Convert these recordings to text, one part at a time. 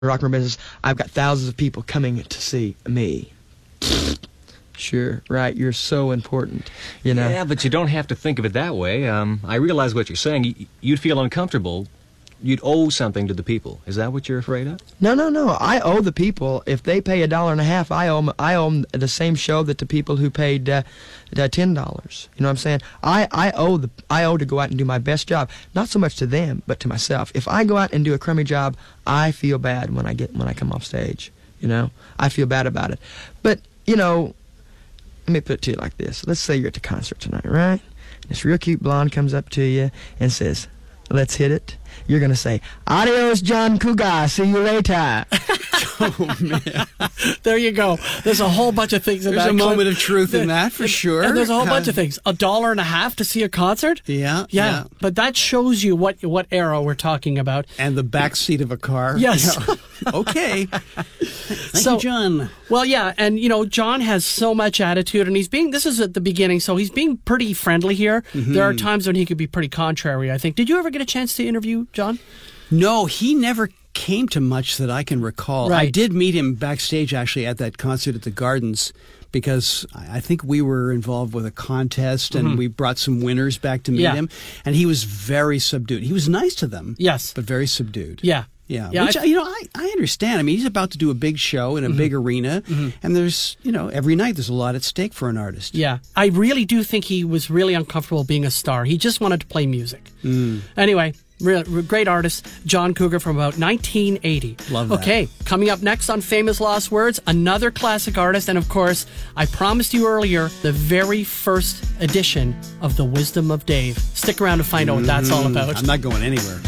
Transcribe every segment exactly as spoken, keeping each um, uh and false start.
rock and roll business, I've got thousands of people coming to see me. Sure, right, you're so important, you know. Yeah, but you don't have to think of it that way. Um, I realize what you're saying. You'd feel uncomfortable. You'd owe something to the people. Is that what you're afraid of? No, no, no. I owe the people. If they pay a dollar and a half, I owe 'em, I owe 'em the same show that the people who paid uh, uh, ten dollars. You know what I'm saying? I, I owe the I owe to go out and do my best job. Not so much to them, but to myself. If I go out and do a crummy job, I feel bad when I get when I come off stage. You know, I feel bad about it. But you know, let me put it to you like this. Let's say you're at the concert tonight, right? This real cute blonde comes up to you and says, "Let's hit it." You're going to say, "Adios, John Cougar. See you later." Oh, man. There you go. There's a whole bunch of things in There's that a clip. moment of truth in that, for and, sure. And there's a whole Uh, bunch of things. A dollar and a half to see a concert? Yeah, Yeah. yeah. But that shows you what what era we're talking about. And the back seat of a car. Yes. Yeah. Okay. Thank So- you, John. Well, yeah, and you know, John has so much attitude, and he's being, this is at the beginning, so he's being pretty friendly here. Mm-hmm. There are times when he could be pretty contrary, I think. Did you ever get a chance to interview John? No, he never came to much that I can recall. I Right. did meet him backstage, actually, at that concert at the Gardens, because I I think we were involved with a contest, and we brought some winners back to meet Yeah. him, and he was very subdued. He was nice to them, Yes. but very subdued. Yeah. Yeah, Yeah, which, I- you know, I, I understand. I mean, he's about to do a big show in a big arena, and there's, you know, every night there's a lot at stake for an artist. Yeah. I really do think he was really uncomfortable being a star. He just wanted to play music. Mm. Anyway, re- re- great artist, John Cougar from about nineteen eighty. Love that. Okay, coming up next on Famous Lost Words, another classic artist, and of course, I promised you earlier, the very first edition of The Wisdom of Dave. Stick around to find out what that's all about. I'm not going anywhere.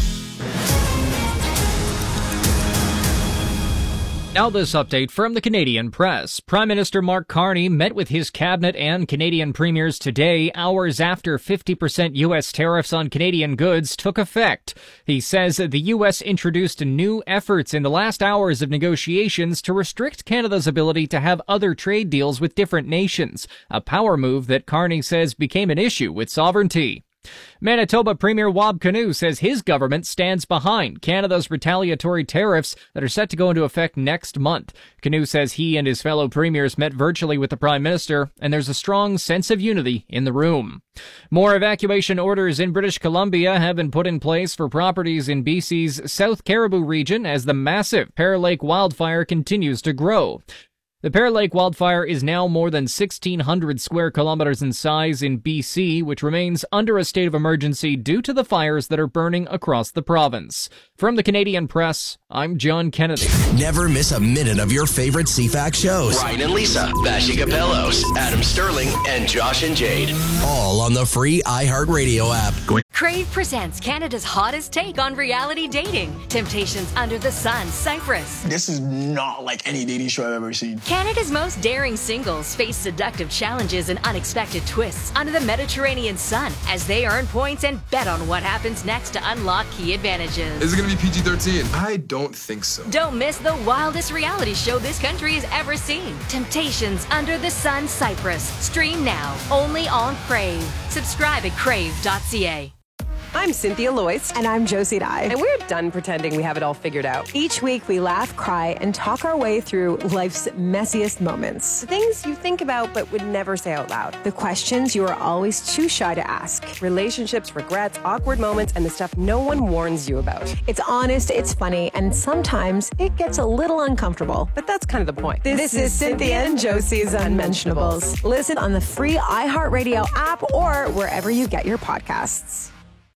Now this update from the Canadian press. Prime Minister Mark Carney met with his cabinet and Canadian premiers today, hours after fifty percent U S tariffs on Canadian goods took effect. He says the U S introduced new efforts in the last hours of negotiations to restrict Canada's ability to have other trade deals with different nations, a power move that Carney says became an issue with sovereignty. Manitoba Premier Wab Kinew says his government stands behind Canada's retaliatory tariffs that are set to go into effect next month. Kinew says he and his fellow premiers met virtually with the Prime Minister, and there's a strong sense of unity in the room. More evacuation orders in British Columbia have been put in place for properties in B C's South Caribou region as the massive Pear Lake wildfire continues to grow. The Pear Lake wildfire is now more than sixteen hundred square kilometers in size in B C, which remains under a state of emergency due to the fires that are burning across the province. From the Canadian Press, I'm John Kennedy. Never miss a minute of your favorite C FAX shows. Ryan and Lisa, Bashi Capellos, Adam Sterling, and Josh and Jade. All on the free iHeartRadio app. Crave presents Canada's hottest take on reality dating. Temptations Under the Sun, Cyprus. This is not like any dating show I've ever seen. Canada's most daring singles face seductive challenges and unexpected twists under the Mediterranean sun as they earn points and bet on what happens next to unlock key advantages. Is it going to be P G thirteen? I don't think so. Don't miss the wildest reality show this country has ever seen. Temptations Under the Sun, Cyprus. Stream now, only on Crave. Subscribe at crave dot c a. I'm Cynthia Loyce. And I'm Josie Dye. And we're done pretending we have it all figured out. Each week we laugh, cry, and talk our way through life's messiest moments. The things you think about but would never say out loud. The questions you are always too shy to ask. Relationships, regrets, awkward moments, and the stuff no one warns you about. It's honest, it's funny, and sometimes it gets a little uncomfortable. But that's kind of the point. This, this is Cynthia and Josie's Unmentionables. Listen on the free iHeartRadio app or wherever you get your podcasts.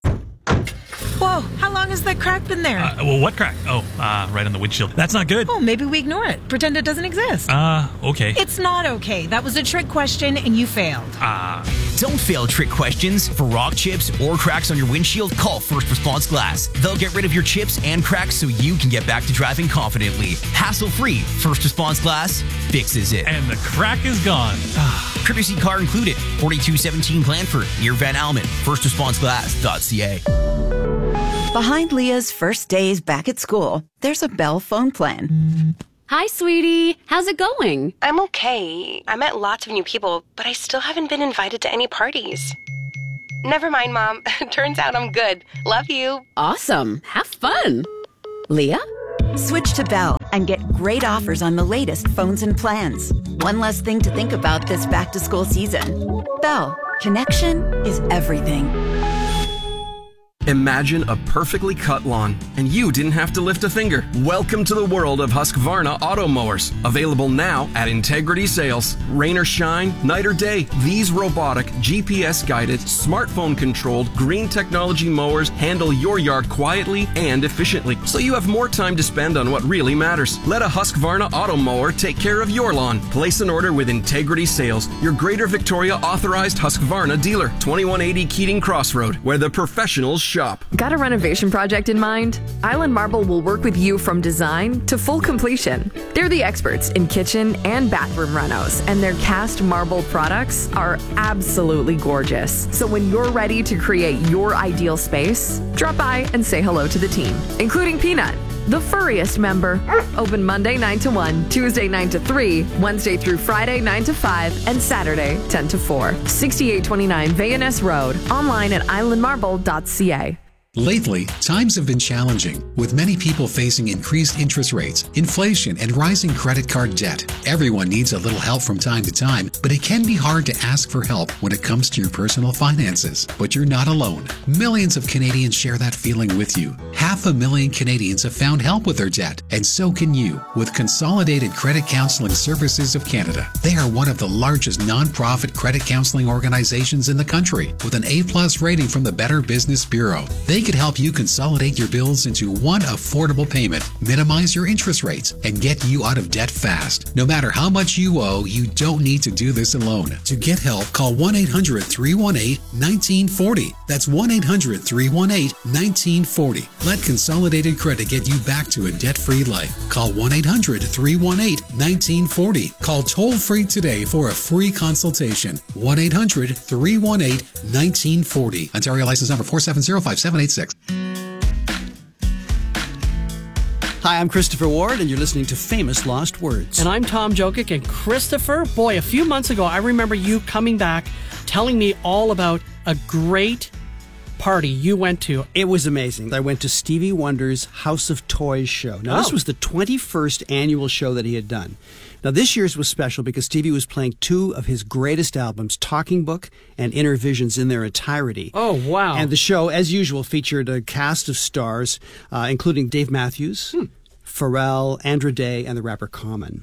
Whoa, how long has that crack been there? Uh, well, what crack? Oh, uh, right on the windshield. That's not good. Oh, maybe we ignore it. Pretend it doesn't exist. Uh, okay. It's not okay. That was a trick question and you failed. Ah. Uh. Don't fail trick questions. For rock chips or cracks on your windshield, call First Response Glass. They'll get rid of your chips and cracks so you can get back to driving confidently. Hassle-free. First Response Glass fixes it. And the crack is gone. Courtesy car included. forty-two seventeen Glanford, near Van Almen. first response glass dot c a. Behind Leah's first days back at school, there's a Bell phone plan. Hi, sweetie. How's it going? I'm okay. I met lots of new people, but I still haven't been invited to any parties. Never mind, Mom. Turns out I'm good. Love you. Awesome. Have fun. Leah? Switch to Bell and get great offers on the latest phones and plans. One less thing to think about this back-to-school season. Bell, connection is everything. Imagine a perfectly cut lawn, and you didn't have to lift a finger. Welcome to the world of Husqvarna auto mowers. Available now at Integrity Sales. Rain or shine, night or day, these robotic, G P S-guided, smartphone-controlled, green technology mowers handle your yard quietly and efficiently, so you have more time to spend on what really matters. Let a Husqvarna auto mower take care of your lawn. Place an order with Integrity Sales, your Greater Victoria authorized Husqvarna dealer. twenty-one eighty Keating Crossroad, where the professionals shop. Got a renovation project in mind? Island Marble will work with you from design to full completion. They're the experts in kitchen and bathroom renos, and their cast marble products are absolutely gorgeous. So when you're ready to create your ideal space, drop by and say hello to the team, including Peanut, the furriest member. Open Monday nine to one, Tuesday nine to three, Wednesday through Friday nine to five, and Saturday ten to four. sixty-eight twenty-nine Van Ness Road. Online at island marble dot c a. Lately, times have been challenging, with many people facing increased interest rates, inflation, and rising credit card debt. Everyone needs a little help from time to time, but it can be hard to ask for help when it comes to your personal finances. But you're not alone. Millions of Canadians share that feeling with you. Half a million Canadians have found help with their debt, and so can you with Consolidated Credit Counseling Services of Canada. They are one of the largest non-profit credit counseling organizations in the country, with an A plus rating from the Better Business Bureau. They could help you consolidate your bills into one affordable payment, minimize your interest rates, and get you out of debt fast. No matter how much you owe, you don't need to do this alone. To get help, call one eight hundred, three one eight, one nine four zero. That's one eight hundred, three one eight, one nine four zero. Let Consolidated Credit get you back to a debt-free life. Call one eight hundred, three one eight, one nine four zero. Call toll-free today for a free consultation. one eight hundred, three one eight, one nine four zero. Ontario license number four seven zero, five seven eight six. Hi, I'm Christopher Ward, and you're listening to Famous Lost Words. And I'm Tom Jokic. And Christopher, boy, a few months ago, I remember you coming back, telling me all about a great party you went to. It was amazing. I went to Stevie Wonder's House of Toys show. Now, Oh. this was the twenty-first annual show that he had done. Now, this year's was special because Stevie was playing two of his greatest albums, Talking Book and Inner Visions, in their entirety. Oh, wow. And the show, as usual, featured a cast of stars, uh, including Dave Matthews, Hmm. Pharrell, Andra Day, and the rapper Common.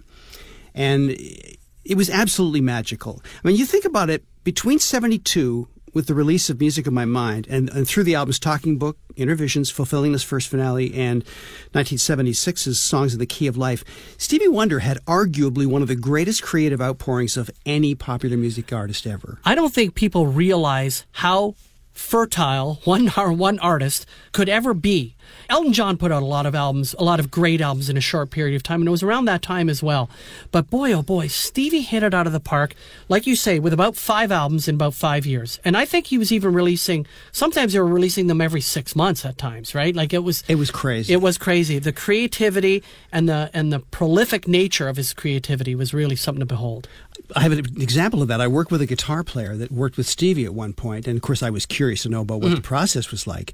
And it was absolutely magical. I mean, you think about it, between seventy-two, with the release of Music of My Mind, and, and through the albums Talking Book, Inner Visions, Fulfilling This First Finale, and nineteen seventy-six's Songs in the Key of Life, Stevie Wonder had arguably one of the greatest creative outpourings of any popular music artist ever. I don't think people realize how fertile one one artist could ever be. Elton John put out a lot of albums, a lot of great albums in a short period of time, and it was around that time as well. But boy, oh boy, Stevie hit it out of the park, like you say, with about five albums in about five years. And I think he was even releasing, sometimes they were releasing them every six months at times, right? Like it was... It was crazy. It was crazy. The creativity and the and the prolific nature of his creativity was really something to behold. I have an example of that. I worked with a guitar player that worked with Stevie at one point, and of course I was curious to know about what Mm. the process was like.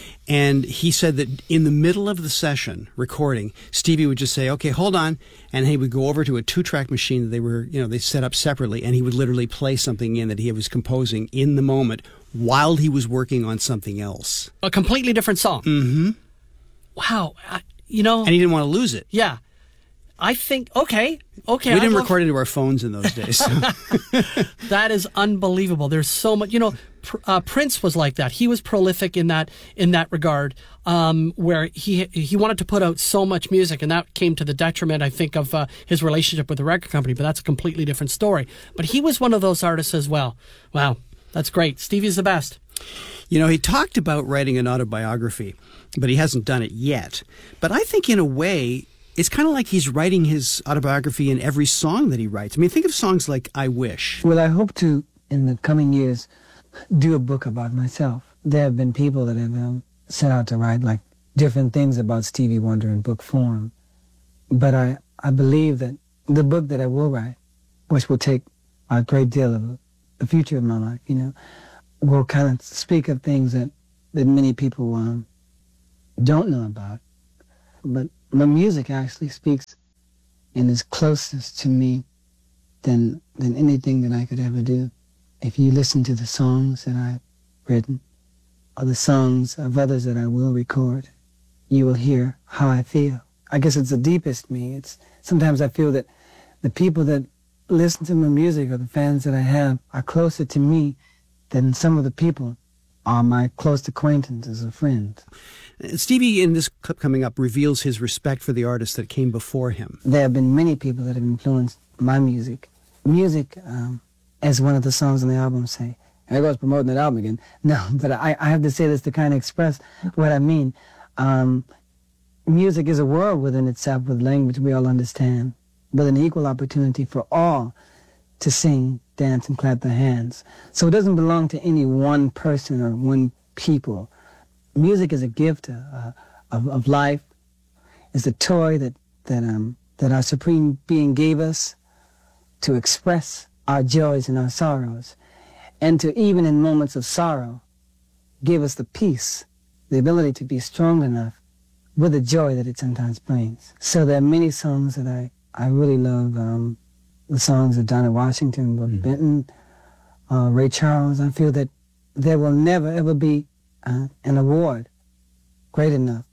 And he said that in the middle of the session recording, Stevie would just say, "Okay, hold on," and he would go over to a two-track machine that they were, you know, they set up separately, and he would literally play something in that he was composing in the moment while he was working on something else. A completely different song. Mm-hmm. Wow. I, you know... And he didn't want to lose it. Yeah. I think, okay, okay. We I didn't love- record into our phones in those days. So. That is unbelievable. There's so much, you know, pr- uh, Prince was like that. He was prolific in that, in that regard, um, where he, he wanted to put out so much music, and that came to the detriment, I think, of uh, his relationship with the record company, but that's a completely different story. But he was one of those artists as well. Wow. That's great. Stevie's the best. You know, he talked about writing an autobiography, but he hasn't done it yet. But I think in a way, it's kind of like he's writing his autobiography in every song that he writes. I mean, think of songs like I Wish. Well, I hope to, in the coming years, do a book about myself. There have been people that have um, set out to write like different things about Stevie Wonder in book form. But I, I believe that the book that I will write, which will take a great deal of the future of my life, you know, will kind of speak of things that, that many people um, don't know about. But the music actually speaks and is closest to me than than anything that I could ever do. If you listen to the songs that I've written, or the songs of others that I will record, you will hear how I feel. I guess it's the deepest me. It's sometimes I feel that the people that listen to my music or the fans that I have are closer to me than some of the people are my close acquaintances or friends. Stevie, in this clip coming up, reveals his respect for the artists that came before him. There have been many people that have influenced my music. Music, um, as one of the songs on the album say, there goes promoting that album again. No, but I, I have to say this to kind of express what I mean. Um, music is a world within itself with language we all understand, with an equal opportunity for all to sing, dance, and clap their hands. So it doesn't belong to any one person or one people. Music is a gift uh, of, of life. It's a toy that, that, um, that our Supreme Being gave us to express our joys and our sorrows, and to, even in moments of sorrow, give us the peace, the ability to be strong enough with the joy that it sometimes brings. So there are many songs that I, I really love. Um, the songs of Dinah Washington, Buck mm. Benton, uh, Ray Charles. I feel that there will never, ever be uh, an award great enough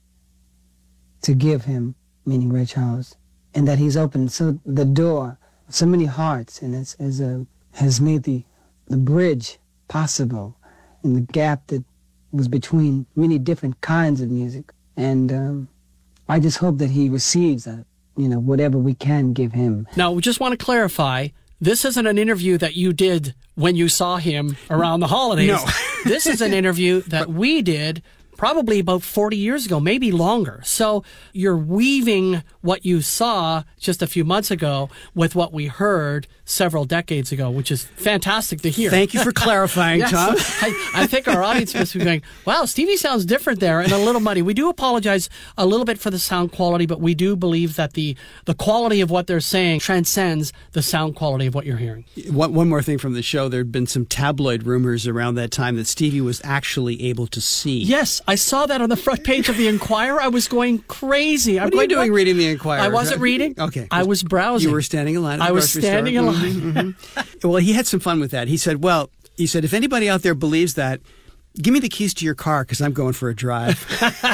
to give him, meaning Ray Charles, and that he's opened so the door, so many hearts, and it's, it's a, has made the, the bridge possible in the gap that was between many different kinds of music. And um, I just hope that he receives that, you know, whatever we can give him. Now, we just want to clarify, this isn't an interview that you did when you saw him around the holidays. No. This is an interview that we did probably about forty years ago, maybe longer. So you're weaving what you saw just a few months ago with what we heard several decades ago, which is fantastic to hear. Thank you for clarifying, yes, Tom. I, I think our audience must be going, wow, Stevie sounds different there and a little muddy. We do apologize a little bit for the sound quality, but we do believe that the, the quality of what they're saying transcends the sound quality of what you're hearing. One, one more thing from the show. There had been some tabloid rumors around that time that Stevie was actually able to see. Yes, I saw that on the front page of the Enquirer. I was going crazy. What I'm are going, you doing what? reading the Enquirer? I wasn't reading. Okay. I was browsing. You were standing in line at the I was grocery standing store. in line. Mm-hmm, mm-hmm. Well, he had some fun with that. He said, well, he said, if anybody out there believes that, give me the keys to your car because I'm going for a drive.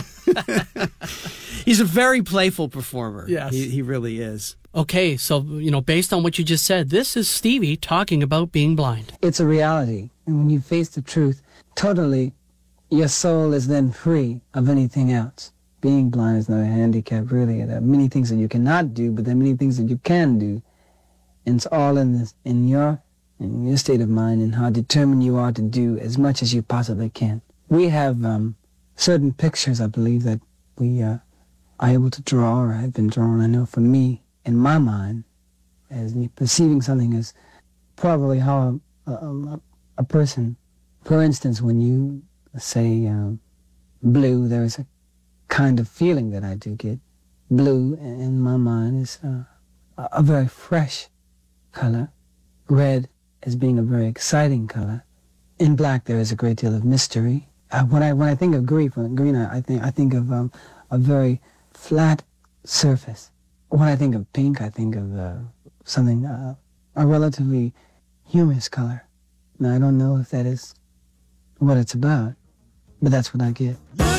He's a very playful performer. Yes. He, he really is. Okay, so, you know, based on what you just said, this is Stevie talking about being blind. It's a reality. And when you face the truth, totally, your soul is then free of anything else. Being blind is not a handicap, really. There are many things that you cannot do, but there are many things that you can do. And it's all in this, in your, in your state of mind and how determined you are to do as much as you possibly can. We have um, certain pictures, I believe, that we uh, are able to draw or have been drawn. I know for me, in my mind, as me perceiving something as probably how a, a, a person, for instance, when you say um, blue, there is a kind of feeling that I do get. Blue, in my mind, is uh, a very fresh color. Red as being a very exciting color. In black, there is a great deal of mystery. Uh, when I when I think of green, green, I, I think I think of um, a very flat surface. When I think of pink, I think of uh, something uh, a relatively humorous color. Now I don't know if that is what it's about, but that's what I get.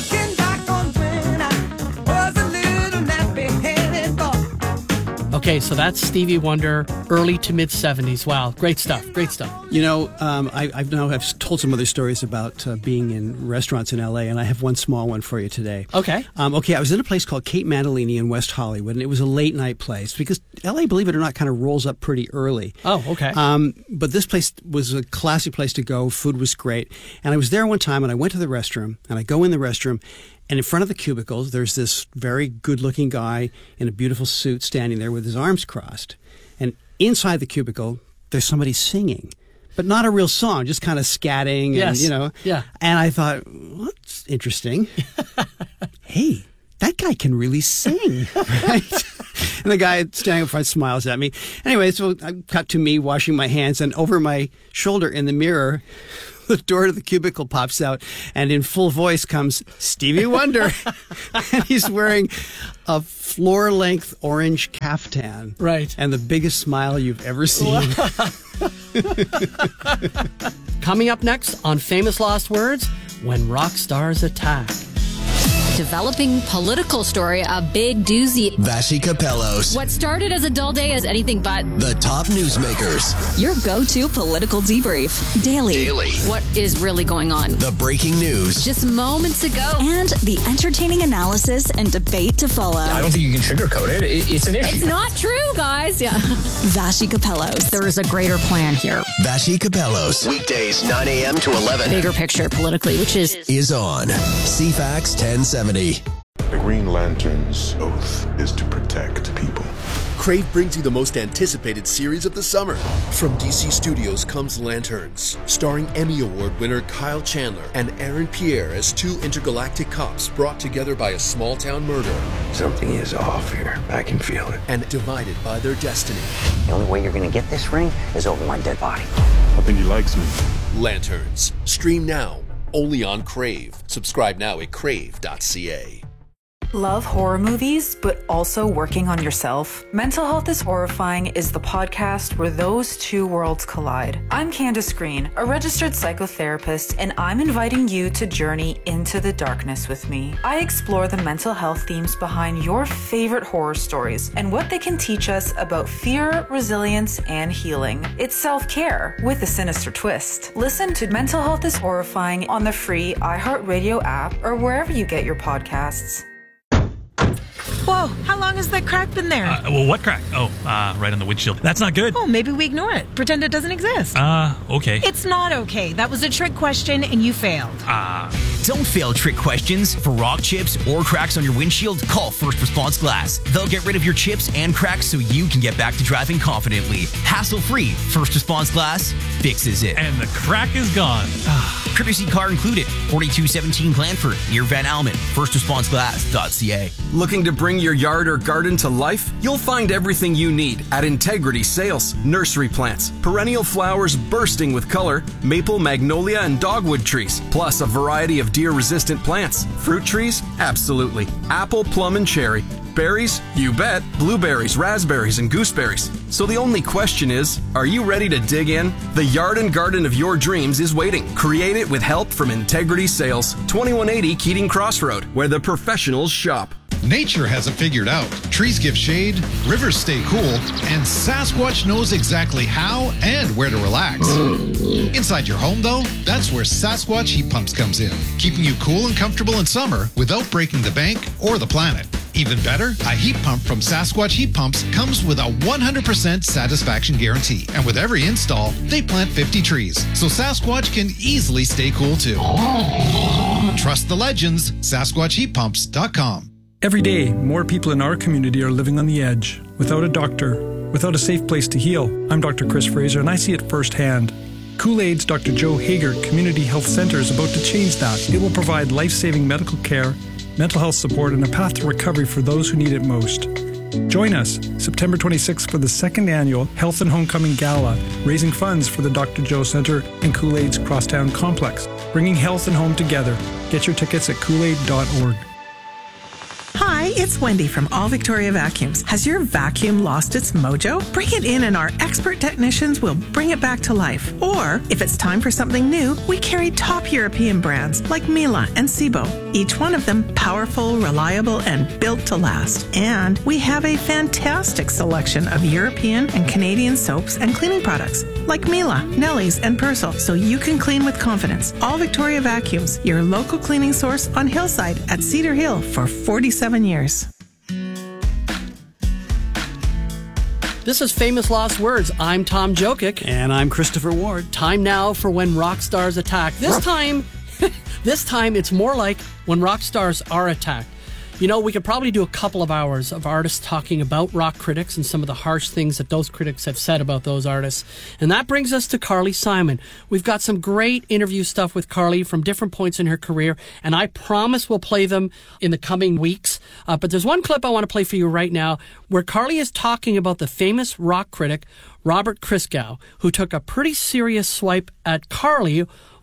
Okay, so that's Stevie Wonder, early to mid seventies. Wow, great stuff, great stuff. You know, um, I, I've now have told some other stories about uh, being in restaurants in L A, and I have one small one for you today. Okay. Um, okay, I was in a place called Kate Mantilini in West Hollywood, and it was a late night place because L A, believe it or not, kind of rolls up pretty early. Oh, okay. Um, but this place was a classy place to go. Food was great. And I was there one time, and I went to the restroom, and I go in the restroom, and in front of the cubicles, there's this very good-looking guy in a beautiful suit standing there with his arms crossed. And inside the cubicle, there's somebody singing, but not a real song, just kind of scatting. Yes. And, you know. Yeah. And I thought, well, that's interesting. Hey, that guy can really sing, right? And the guy standing up front smiles at me. Anyway, so I cut to me washing my hands, and over my shoulder in the mirror, the door to the cubicle pops out, and in full voice comes Stevie Wonder. And he's wearing a floor-length orange caftan. Right. And the biggest smile you've ever seen. Coming up next on Famous Lost Words, when rock stars attack. Developing political story, a big doozy. Vassy Capellos. What started as a dull day is anything but. The top newsmakers. Your go-to political debrief. Daily. Daily. What is really going on? The breaking news. Just moments ago. And the entertaining analysis and debate to follow. I don't think you can sugarcoat it. It's an issue. It's not true, guys. Yeah. Vassy Capellos. There is a greater plan here. Vassy Capellos. Weekdays, nine a.m. to eleven. Bigger picture politically, which is... Is on C FAX ten seventy. The Green Lantern's oath is to protect people. Crave brings you the most anticipated series of the summer. From D C Studios comes Lanterns, starring Emmy Award winner Kyle Chandler and Aaron Pierre as two intergalactic cops brought together by a small-town murder. Something is off here. I can feel it. And divided by their destiny. The only way you're going to get this ring is over my dead body. I think he likes me. Lanterns. Stream now. Only on Crave. Subscribe now at crave dot c a. Love horror movies, but also working on yourself? Mental Health is Horrifying is the podcast where those two worlds collide. I'm Candace Green, a registered psychotherapist, and I'm inviting you to journey into the darkness with me. I explore the mental health themes behind your favorite horror stories and what they can teach us about fear, resilience, and healing. It's self-care with a sinister twist. Listen to Mental Health is Horrifying on the free iHeartRadio app or wherever you get your podcasts. Whoa, how long has that crack been there? Uh, well, what crack? Oh, uh, right on the windshield. That's not good. Oh, maybe we ignore it. Pretend it doesn't exist. Uh, okay. It's not okay. That was a trick question and you failed. Ah. Uh. Don't fail trick questions. For rock chips or cracks on your windshield, call First Response Glass. They'll get rid of your chips and cracks so you can get back to driving confidently. Hassle-free. First Response Glass fixes it. And the crack is gone. Courtesy car included. forty-two seventeen Glanford, near Van Almen. first response glass dot c a. Looking to bring your yard or garden to life? You'll find everything you need at Integrity Sales. Nursery plants, perennial flowers bursting with color, maple, magnolia, and dogwood trees, plus a variety of deer-resistant plants. Fruit trees? Absolutely. Apple, plum, and cherry. Berries? You bet. Blueberries, raspberries, and gooseberries. So the only question is, are you ready to dig in? The yard and garden of your dreams is waiting. Create it with help from Integrity Sales. twenty-one eighty Keating Crossroad, where the professionals shop. Nature has it figured out. Trees give shade, rivers stay cool, and Sasquatch knows exactly how and where to relax. Inside your home, though, that's where Sasquatch Heat Pumps comes in, keeping you cool and comfortable in summer without breaking the bank or the planet. Even better, a heat pump from Sasquatch Heat Pumps comes with a one hundred percent satisfaction guarantee. And with every install, they plant fifty trees, so Sasquatch can easily stay cool too. Trust the legends, Sasquatch Heat Pumps dot com. Every day, more people in our community are living on the edge, without a doctor, without a safe place to heal. I'm Doctor Chris Fraser, and I see it firsthand. Kool-Aid's Doctor Joe Hager Community Health Center is about to change that. It will provide life-saving medical care, mental health support, and a path to recovery for those who need it most. Join us September twenty-sixth for the second annual Health and Homecoming Gala, raising funds for the Doctor Joe Center and Kool-Aid's Crosstown Complex, bringing health and home together. Get your tickets at kool aid dot org. Hi, it's Wendy from All Victoria Vacuums. Has your vacuum lost its mojo? Bring it in and our expert technicians will bring it back to life. Or, if it's time for something new, we carry top European brands like Miele and Sebo. Each one of them powerful, reliable, and built to last. And we have a fantastic selection of European and Canadian soaps and cleaning products like Miele, Nelly's, and Persil, so you can clean with confidence. All Victoria Vacuums, your local cleaning source on Hillside at Cedar Hill for forty-seven years. This is Famous Lost Words. I'm Tom Jokic. And I'm Christopher Ward. Time now for When Rock Stars Attack. This time, this time it's more like When Rock Stars Are Attacked. You know, we could probably do a couple of hours of artists talking about rock critics and some of the harsh things that those critics have said about those artists. And that brings us to Carly Simon. We've got some great interview stuff with Carly from different points in her career, and I promise we'll play them in the coming weeks. Uh, but there's one clip I want to play for you right now where Carly is talking about the famous rock critic Robert Christgau, who took a pretty serious swipe at Carly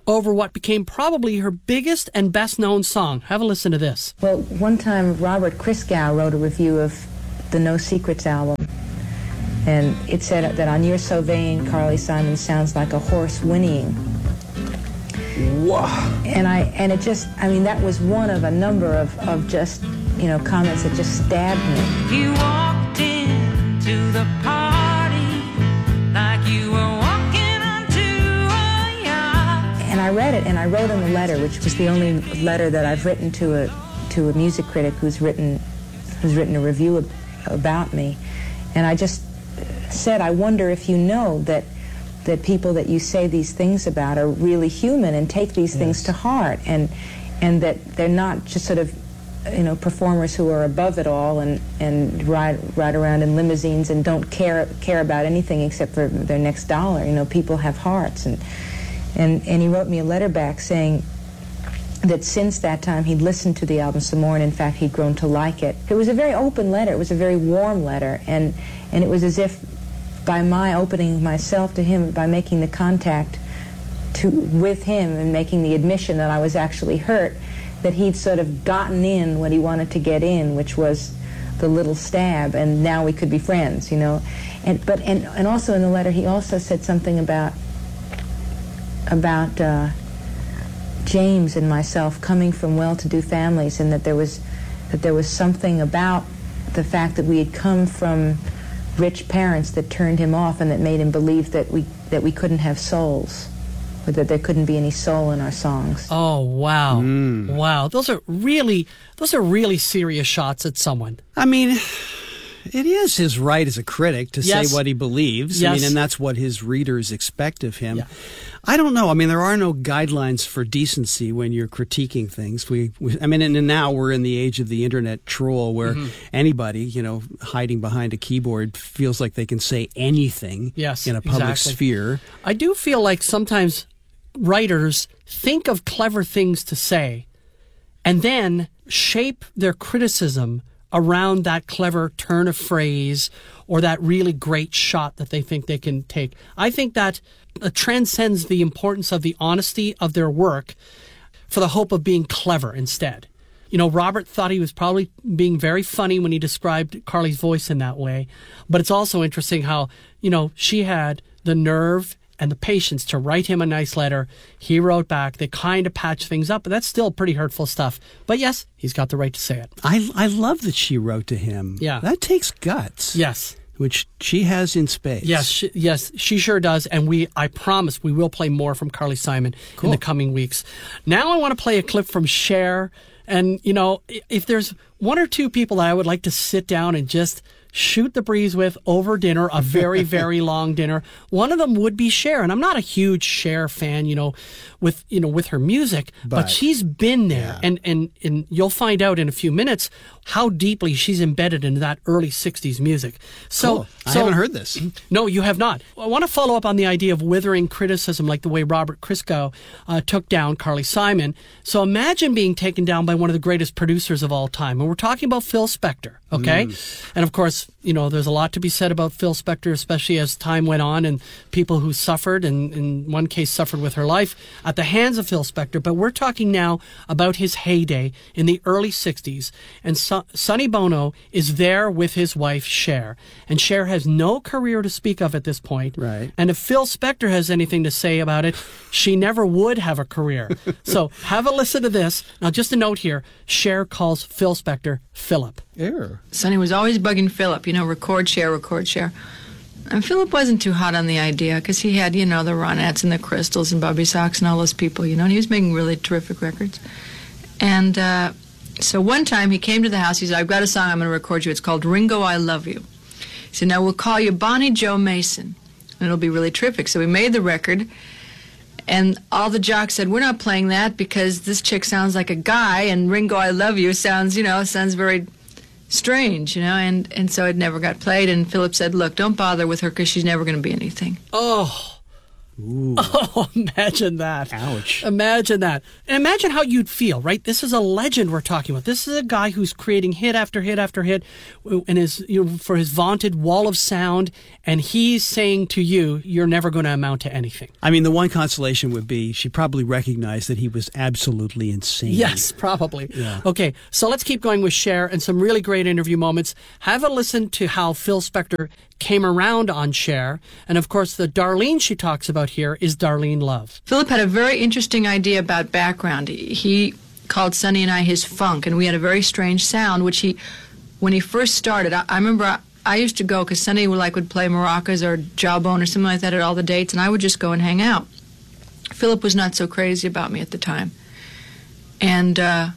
over what became probably her biggest and best-known song. Have a listen to this. Well, one time Robert Christgau wrote a review of the No Secrets album, and it said that on You're So Vain, Carly Simon sounds like a horse whinnying. Wow. And I and it just, I mean, that was one of a number of, of just, you know, comments that just stabbed me. You walked into the party like you were walking onto a yacht. And I read it, and I wrote him a letter, which was the only letter that I've written to a to a music critic who's written who's written a review of, about me. And I just said, I wonder if you know that that people that you say these things about are really human and take these yes. things to heart, and and that they're not just sort of, you know, performers who are above it all and and ride ride around in limousines and don't care care about anything except for their next dollar. You know, people have hearts. And and and he wrote me a letter back saying that since that time he'd listened to the album some more, and in fact he'd grown to like it. It was a very open letter. It was a very warm letter, and and it was as if by my opening myself to him, by making the contact to with him and making the admission that I was actually hurt, that he'd sort of gotten in what he wanted to get in, which was the little stab, and now we could be friends, you know. And but and and also in the letter he also said something about about uh, James and myself coming from well-to-do families, and that there was that there was something about the fact that we had come from rich parents that turned him off, and that made him believe that we that we couldn't have souls, or that there couldn't be any soul in our songs. Oh wow, Mm. wow! Those are really those are really serious shots at someone. I mean, it is his right as a critic to Yes. say what he believes. Yes. I mean, and that's what his readers expect of him. I don't know. I mean, there are no guidelines for decency when you're critiquing things. We, we I mean, and now we're in the age of the internet troll, where Mhm. anybody, you know, hiding behind a keyboard feels like they can say anything Yes, in a public exactly. sphere. I do feel like sometimes writers think of clever things to say and then shape their criticism around that clever turn of phrase or that really great shot that they think they can take. I think that uh, transcends the importance of the honesty of their work for the hope of being clever instead. You know, Robert thought he was probably being very funny when he described Carly's voice in that way. But it's also interesting how, you know, she had the nerve and the patience to write him a nice letter. He wrote back. They kind of patched things up, but that's still pretty hurtful stuff. But yes, he's got the right to say it. I, I love that she wrote to him. Yeah. That takes guts. Yes. Which she has in spades. Yes, she, yes, she sure does. And we, I promise, we will play more from Carly Simon Cool. in the coming weeks. Now I want to play a clip from Cher. And, you know, if there's one or two people that I would like to sit down and just shoot the breeze with over dinner, a very, very long dinner, one of them would be Cher. And I'm not a huge Cher fan, you know, with, you know, with her music, but, But, she's been there. yeah. And, and, and you'll find out in a few minutes how deeply she's embedded into that early sixties music. So, Cool. I so haven't heard this. No, you have not. I want to follow up on the idea of withering criticism like the way Robert Christgau uh, took down Carly Simon. So imagine being taken down by one of the greatest producers of all time. And we're talking about Phil Spector, okay? Mm. And of course, you know, there's a lot to be said about Phil Spector, especially as time went on and people who suffered, and in one case suffered with her life, at the hands of Phil Spector. But we're talking now about his heyday in the early sixties. And so- Sonny Bono is there with his wife, Cher. And Cher has no career to speak of at this point. Right. And if Phil Spector has anything to say about it, she never would have a career. So have a listen to this. Now, just a note here. Cher calls Phil Spector Philip. Error. Sonny was always bugging Philip, you know, record, share, record, share. And Philip wasn't too hot on the idea because he had, you know, the Ronettes and the Crystals and Bobby Sox and all those people, you know, and he was making really terrific records. And uh, so one time he came to the house. He said, I've got a song I'm going to record you. It's called Ringo, I Love You. He said, now we'll call you Bonnie Joe Mason, and it'll be really terrific. So we made the record, and all the jocks said, we're not playing that because this chick sounds like a guy, and Ringo, I Love You sounds, you know, sounds very strange, you know, and, and so it never got played. And Philip said, look, don't bother with her because she's never going to be anything. Oh, Ooh. Oh, imagine that. Ouch. Imagine that. And imagine how you'd feel, right? This is a legend we're talking about. This is a guy who's creating hit after hit after hit and his, you know, for his vaunted wall of sound, and he's saying to you, you're never going to amount to anything. I mean, the one consolation would be she probably recognized that he was absolutely insane. Yes, probably. Yeah. Okay, so let's keep going with Cher and some really great interview moments. Have a listen to how Phil Spector came around on Cher. And of course, the Darlene she talks about here is Darlene Love. Philip had a very interesting idea about background. He called Sonny and I his funk, and we had a very strange sound, which he, when he first started, I, I remember I, I used to go, because Sonny would, like, would play maracas or jawbone or something like that at all the dates, and I would just go and hang out. Philip was not so crazy about me at the time. And uh,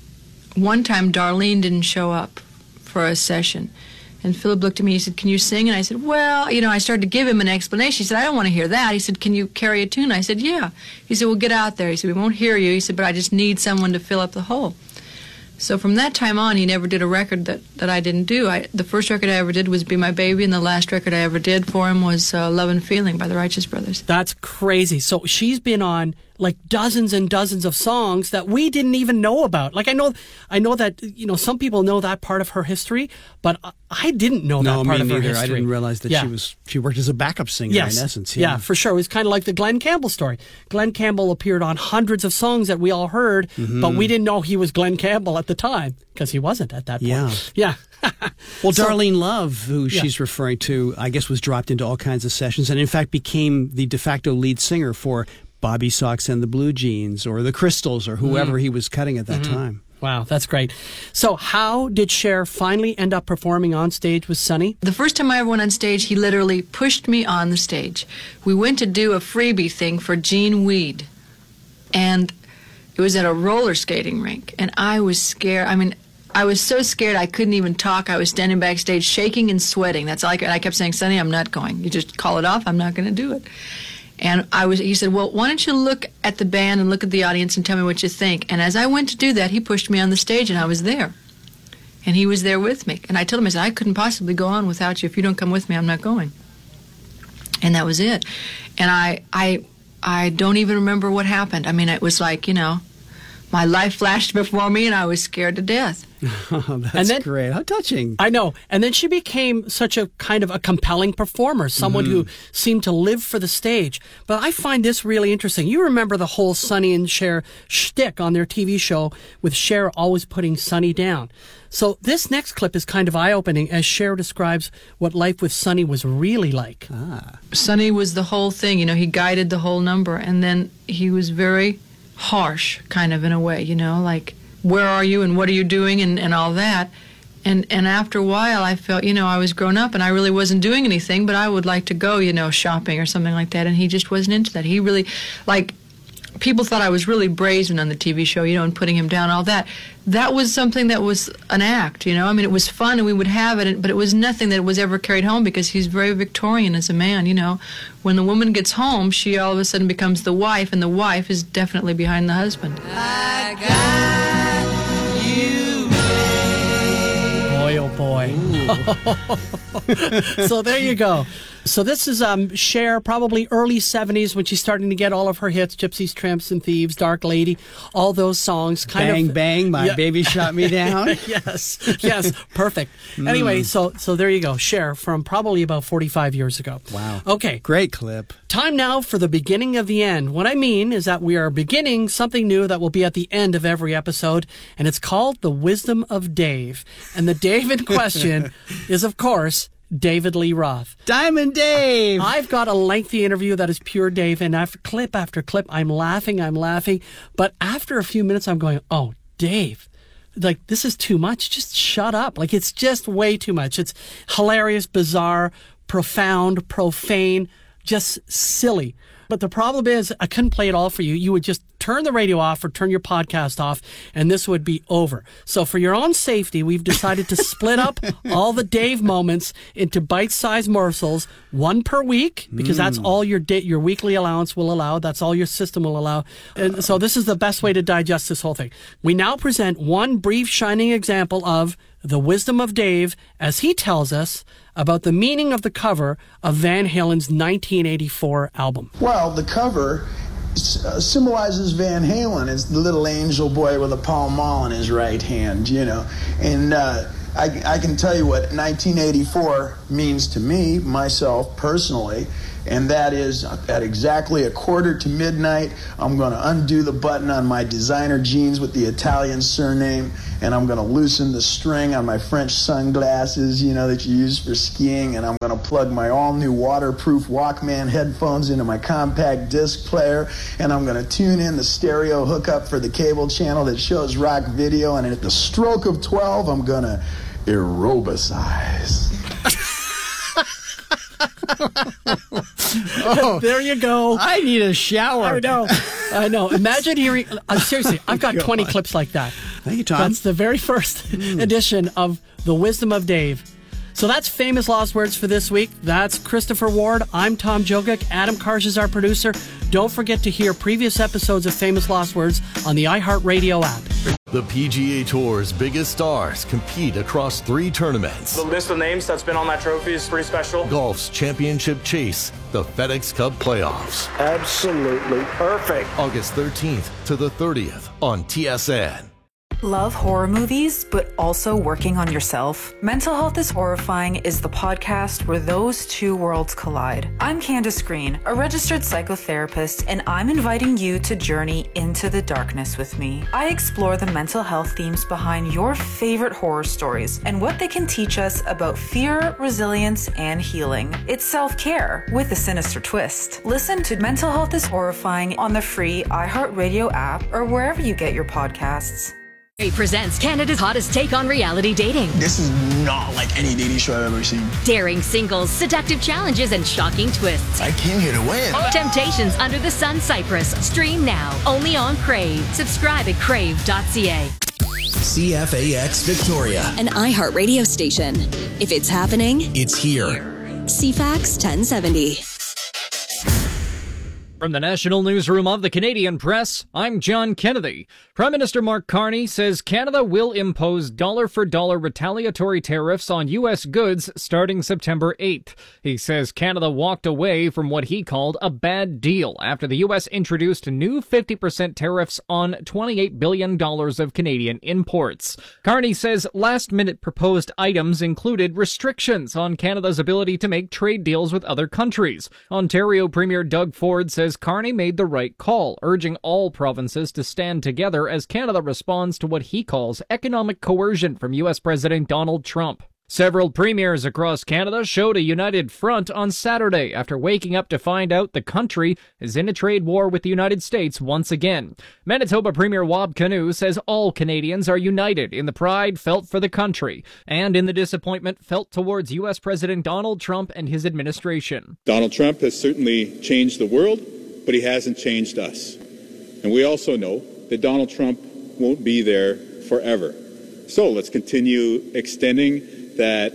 one time, Darlene didn't show up for a session. And Philip looked at me, he said, can you sing? And I said, well, you know, I started to give him an explanation. He said, I don't want to hear that. He said, can you carry a tune? I said, yeah. He said, well, get out there. He said, we won't hear you. He said, but I just need someone to fill up the hole. So from that time on, he never did a record that, that I didn't do. I, the first record I ever did was Be My Baby, and the last record I ever did for him was uh, Love and Feeling by the Righteous Brothers. That's crazy. So she's been on like dozens and dozens of songs that we didn't even know about. Like I know, I know that, you know, some people know that part of her history, but I didn't know no, that part me of her neither. history. I didn't realize that yeah. she was she worked as a backup singer yes. in essence. Yeah. Yeah. for sure. It was kind of like the Glenn Campbell story. Glenn Campbell appeared on hundreds of songs that we all heard, mm-hmm. but we didn't know he was Glenn Campbell at the time because he wasn't at that point. Yeah. Yeah. Well, So- Darlene Love, who Yeah. she's referring to, I guess was dropped into all kinds of sessions and in fact became the de facto lead singer for Bobby Sox and the Blue Jeans or the Crystals or whoever Mm. he was cutting at that Mhm. time. Wow, that's great. So how did Cher finally end up performing on stage with Sonny? The first time I ever went on stage, he literally pushed me on the stage. We went to do a freebie thing for Gene Weed, and it was at a roller skating rink, and I was scared. I mean, I was so scared I couldn't even talk. I was standing backstage shaking and sweating. That's all I could. I kept saying, Sonny, I'm not going. You just call it off. I'm not going to do it. And I was. He said, well, why don't you look at the band and look at the audience and tell me what you think? And as I went to do that, he pushed me on the stage, and I was there. And he was there with me. And I told him, I said, I couldn't possibly go on without you. If you don't come with me, I'm not going. And that was it. And I, I, I don't even remember what happened. I mean, it was like, you know, my life flashed before me, and I was scared to death. Oh, that's And then- great. How touching. I know. And then she became such a kind of a compelling performer, someone Mhm. who seemed to live for the stage. But I find this really interesting. You remember the whole Sonny and Cher shtick on their T V show with Cher always putting Sonny down. So this next clip is kind of eye-opening as Cher describes what life with Sonny was really like. Ah. Sonny was the whole thing. You know, he guided the whole number. And then he was very harsh, kind of, in a way, you know, like, where are you and what are you doing and, and all that. And and after a while, I felt, you know, I was grown up and I really wasn't doing anything, but I would like to go, you know, shopping or something like that. And he just wasn't into that. He really, like, people thought I was really brazen on the T V show, you know, and putting him down, all that. That was something that was an act, you know. I mean, it was fun and we would have it, but it was nothing that was ever carried home because he's very Victorian as a man, you know. When the woman gets home, she all of a sudden becomes the wife, and the wife is definitely behind the husband. Boy, oh boy. So there you go. So this is um, Cher, probably early seventies when she's starting to get all of her hits, Gypsies, Tramps, and Thieves, Dark Lady, all those songs. Kind Bang, of, bang, my Yeah. baby shot me down. yes, yes, perfect. Mm. Anyway, so so there you go, Cher from probably about forty-five years ago. Wow. Okay. Great clip. Time now for the beginning of the end. What I mean is that we are beginning something new that will be at the end of every episode, and it's called The Wisdom of Dave. And the Dave in question is, of course, David Lee Roth. Diamond Dave! I've got a lengthy interview that is pure Dave, and after clip after clip, I'm laughing, I'm laughing. But after a few minutes, I'm going, oh, Dave, like, this is too much. Just shut up. Like, it's just way too much. It's hilarious, bizarre, profound, profane, just silly. But the problem is, I couldn't play it all for you. You would just turn the radio off or turn your podcast off, and this would be over. So for your own safety, we've decided to split up all the Dave moments into bite-sized morsels, one per week, because mm. that's all your da- your weekly allowance will allow. That's all your system will allow. And so this is the best way to digest this whole thing. We now present one brief, shining example of the wisdom of Dave as he tells us about the meaning of the cover of Van Halen's nineteen eighty-four album. Well, the cover uh, symbolizes Van Halen as the little angel boy with a Pall Mall in his right hand, you know. And uh, I, I can tell you what nineteen eighty-four means to me, myself, personally. And that is, at exactly a quarter to midnight, I'm going to undo the button on my designer jeans with the Italian surname, and I'm going to loosen the string on my French sunglasses, you know, that you use for skiing, and I'm going to plug my all-new waterproof Walkman headphones into my compact disc player, and I'm going to tune in the stereo hookup for the cable channel that shows rock video, and at the stroke of twelve, I'm going to aerobicize. Oh, there you go. I need a shower. I know. I know. Imagine hearing. Uh, seriously, I've got God. twenty clips like that. Thank you, Tom. That's the very first mm. edition of The Wisdom of Dave. So that's Famous Lost Words for this week. That's Christopher Ward. I'm Tom Jogic. Adam Karsh is our producer. Don't forget to hear previous episodes of Famous Lost Words on the iHeartRadio app. The P G A Tour's biggest stars compete across three tournaments. The list of names that's been on that trophy is pretty special. Golf's championship chase, the FedEx Cup playoffs. Absolutely perfect. August thirteenth to the thirtieth on T S N. Love horror movies, but also working on yourself? Mental Health is Horrifying is the podcast where those two worlds collide. I'm Candace Green, a registered psychotherapist, and I'm inviting you to journey into the darkness with me. I explore the mental health themes behind your favorite horror stories and what they can teach us about fear, resilience, and healing. It's self-care with a sinister twist. Listen to Mental Health is Horrifying on the free iHeartRadio app or wherever you get your podcasts. Presents Canada's hottest take on reality dating. This is not like any dating show I've ever seen. Daring singles, seductive challenges, and shocking twists. I came here to win. Temptations Under the Sun Cyprus. Stream now, only on Crave. Subscribe at crave dot c a. C F A X Victoria. An iHeart radio station. If it's happening, it's here. C FAX ten seventy. From the National Newsroom of the Canadian Press, I'm John Kennedy. Prime Minister Mark Carney says Canada will impose dollar-for-dollar retaliatory tariffs on U S goods starting September eighth. He says Canada walked away from what he called a bad deal after the U S introduced new fifty percent tariffs on twenty-eight billion dollars of Canadian imports. Carney says last-minute proposed items included restrictions on Canada's ability to make trade deals with other countries. Ontario Premier Doug Ford says Carney made the right call, urging all provinces to stand together as Canada responds to what he calls economic coercion from U S President Donald Trump. Several premiers across Canada showed a united front on Saturday after waking up to find out the country is in a trade war with the United States once again. Manitoba Premier Wab Kinew says all Canadians are united in the pride felt for the country and in the disappointment felt towards U S President Donald Trump and his administration. Donald Trump has certainly changed the world, but he hasn't changed us. And we also know that Donald Trump won't be there forever. So let's continue extending that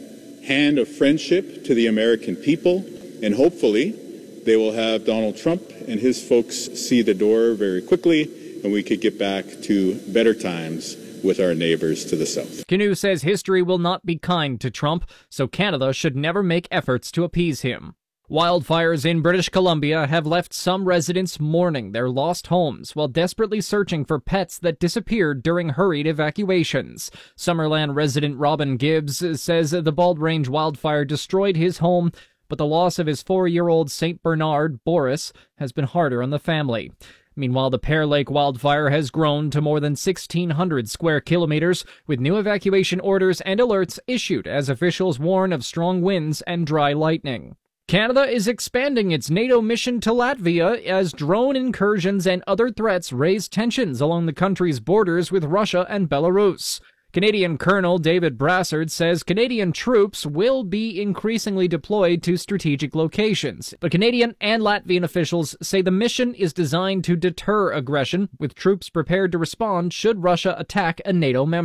hand of friendship to the American people, and hopefully they will have Donald Trump and his folks see the door very quickly, and we could get back to better times with our neighbors to the south. Kinew says history will not be kind to Trump, so Canada should never make efforts to appease him. Wildfires in British Columbia have left some residents mourning their lost homes while desperately searching for pets that disappeared during hurried evacuations. Summerland resident Robin Gibbs says the Bald Range wildfire destroyed his home, but the loss of his four-year-old Saint Bernard, Boris, has been harder on the family. Meanwhile, the Pear Lake wildfire has grown to more than sixteen hundred square kilometers, with new evacuation orders and alerts issued as officials warn of strong winds and dry lightning. Canada is expanding its NATO mission to Latvia as drone incursions and other threats raise tensions along the country's borders with Russia and Belarus. Canadian Colonel David Brassard says Canadian troops will be increasingly deployed to strategic locations, but Canadian and Latvian officials say the mission is designed to deter aggression, with troops prepared to respond should Russia attack a NATO member.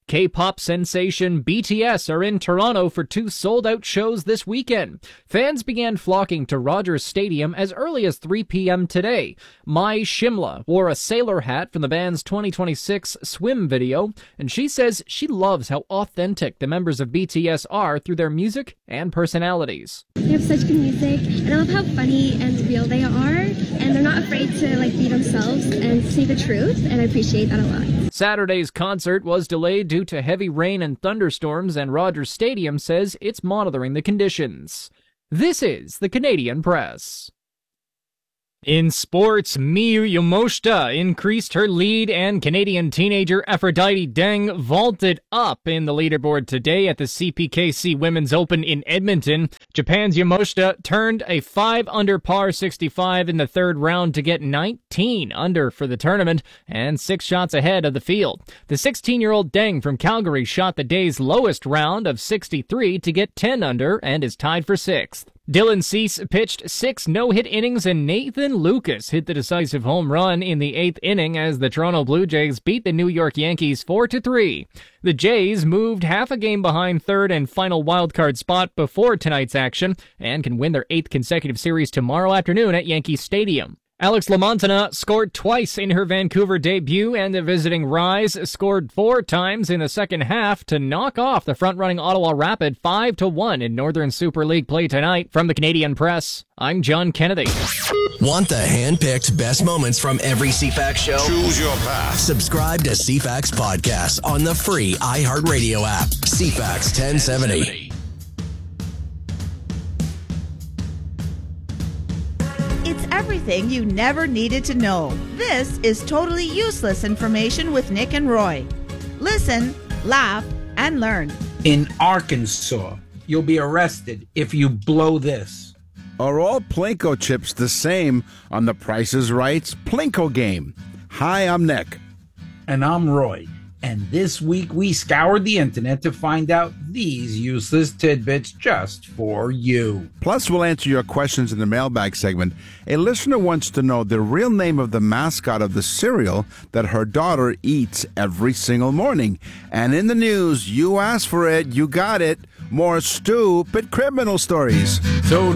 K-pop sensation B T S are in Toronto for two sold-out shows this weekend. Fans began flocking to Rogers Stadium as early as three p.m. today. Mai Shimla wore a sailor hat from the band's twenty twenty-six swim video, and she says she loves how authentic the members of B T S are through their music and personalities. They have such good music, and I love how funny and real they are, and they're not afraid to like be themselves and say the truth, and I appreciate that a lot. Saturday's concert was delayed due to heavy rain and thunderstorms, and Rogers Stadium says it's monitoring the conditions. This is the Canadian Press. In sports, Miyu Yomoshita increased her lead, and Canadian teenager Aphrodite Deng vaulted up in the leaderboard today at the C P K C Women's Open in Edmonton. Japan's Yomoshita turned a five under par sixty-five in the third round to get nineteen under for the tournament and six shots ahead of the field. The sixteen-year-old Deng from Calgary shot the day's lowest round of sixty-three to get ten under and is tied for sixth. Dylan Cease pitched six no-hit innings, and Nathan Lucas hit the decisive home run in the eighth inning as the Toronto Blue Jays beat the New York Yankees four to three. The Jays moved half a game behind third and final wildcard spot before tonight's action and can win their eighth consecutive series tomorrow afternoon at Yankee Stadium. Alex Lamontana scored twice in her Vancouver debut, and the visiting Rise scored four times in the second half to knock off the front-running Ottawa Rapid five to one in Northern Super League play tonight. From the Canadian Press, I'm John Kennedy. Want the hand-picked best moments from every C FAX show? Choose your path. Subscribe to C FAX Podcasts on the free iHeartRadio app. C FAX ten seventy. It's everything you never needed to know. This is totally useless information with Nick and Roy. Listen, laugh, and learn. In Arkansas, you'll be arrested if you blow this. Are all Plinko chips the same on the Price is Right's Plinko game? Hi, I'm Nick. And I'm Roy. And this week we scoured the internet to find out these useless tidbits just for you. Plus, we'll answer your questions in the mailbag segment. A listener wants to know the real name of the mascot of the cereal that her daughter eats every single morning. And in the news, you asked for it, you got it. More stupid criminal stories. So